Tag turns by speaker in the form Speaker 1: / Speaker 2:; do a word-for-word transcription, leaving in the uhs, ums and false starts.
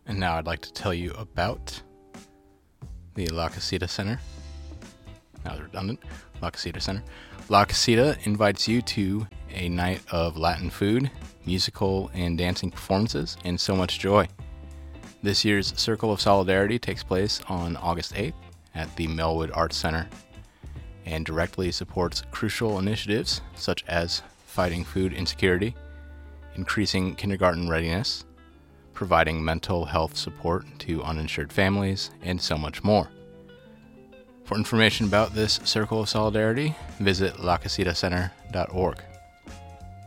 Speaker 1: And now I'd like to tell you about the La Casita Center. That was redundant. La Casita Center. La Casita invites you to a night of Latin food, musical and dancing performances, and so much joy. This year's Circle of Solidarity takes place on August eighth at the Melwood Arts Center and directly supports crucial initiatives such as fighting food insecurity, increasing kindergarten readiness, providing mental health support to uninsured families, and so much more. For information about this Circle of Solidarity, visit la casita center dot org.